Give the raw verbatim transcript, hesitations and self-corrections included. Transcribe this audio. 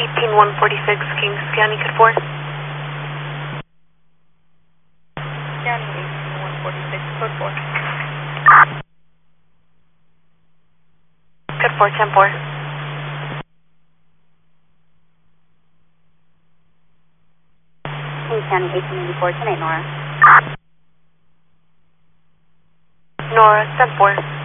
eighteen one forty-six, Kings County, code four. County eighteen one forty-six, code four. Code four, ten four. Kings County eighteen eighty-four, ten eight Nora. Nora, ten four.